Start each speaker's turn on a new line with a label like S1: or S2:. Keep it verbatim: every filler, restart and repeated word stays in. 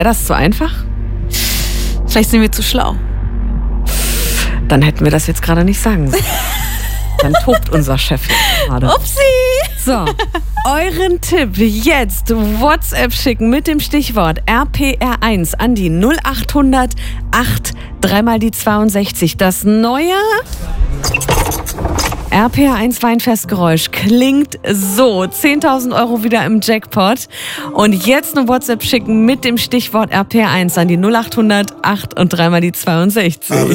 S1: das ist zu einfach?
S2: Vielleicht sind wir zu schlau.
S1: Dann hätten wir das jetzt gerade nicht sagen sollen. Dann tobt unser Chef jetzt gerade.
S2: Upsi!
S1: So, euren Tipp jetzt WhatsApp schicken mit dem Stichwort R P R eins an die null acht hundert acht dreimal die zweiundsechzig. Das neue R P R eins Weinfestgeräusch klingt so. zehntausend Euro wieder im Jackpot. Und jetzt eine WhatsApp schicken mit dem Stichwort R P R eins an die null acht hundert acht und dreimal die zweiundsechzig.